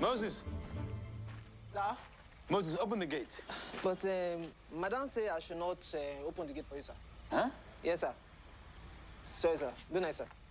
Moses. Sir? Moses, open the gate. But Madam say I should not open the gate for you, sir. Huh? Yes, sir. Sorry, sir. Good night, sir.